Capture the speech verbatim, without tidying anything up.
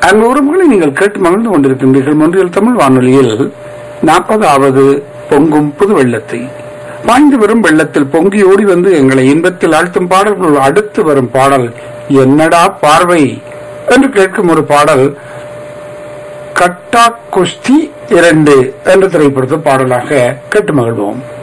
அன்பு உறவுகளை நீங்கள் கேட்டு மகிழ்ந்து கொண்டிருக்கின்றீர்கள். ஒன்றியல் தமிழ் வானொலியில் நாற்பதாவது பொங்கும் புது வெள்ளத்தை பாய்ந்து வரும் வெள்ளத்தில் பொங்கி ஓடி வந்து எங்களை இன்பத்தில் ஆழ்த்தும் பாடல்கள். அடுத்து வரும் பாடல் என்னடா பார்வை என்று கேட்கும் ஒரு பாடல் கட்டா குஸ்தி இரண்டு என்ற திரைப்படத்து பாடலாக கேட்டு மகிழ்வோம்.